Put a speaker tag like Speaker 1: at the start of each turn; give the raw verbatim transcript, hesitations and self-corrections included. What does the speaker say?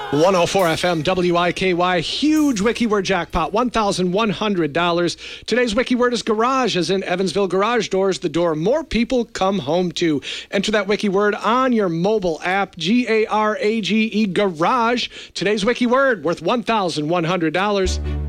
Speaker 1: one oh four F M W I K Y, huge wiki word jackpot, one thousand one hundred dollars. Today's wiki word is garage, as in Evansville Garage Doors, the door more people come home to. Enter that wiki word on your mobile app, G A R A G E, garage. Today's wiki word worth one thousand one hundred dollars.